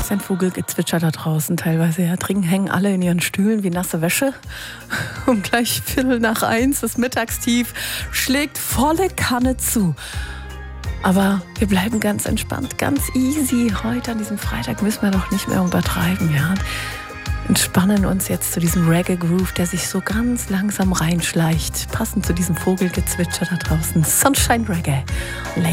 Ein Vogelgezwitscher da draußen teilweise. Ja, hängen alle in ihren Stühlen wie nasse Wäsche. Um gleich 1:15, das Mittagstief schlägt volle Kanne zu. Aber wir bleiben ganz entspannt, ganz easy. Heute an diesem Freitag müssen wir doch nicht mehr übertreiben, ja. Entspannen uns jetzt zu diesem Reggae-Groove, der sich so ganz langsam reinschleicht. Passend zu diesem Vogelgezwitscher da draußen. Sunshine Reggae.